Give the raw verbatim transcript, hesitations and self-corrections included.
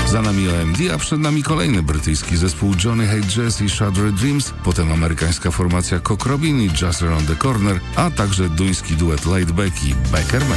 Za nami O M D, a przed nami kolejny brytyjski zespół Johnny Hate Jazz i Shattered Dreams, potem amerykańska formacja Cock Robin i Just Around the Corner, a także duński duet Laid Back i Becker Beck.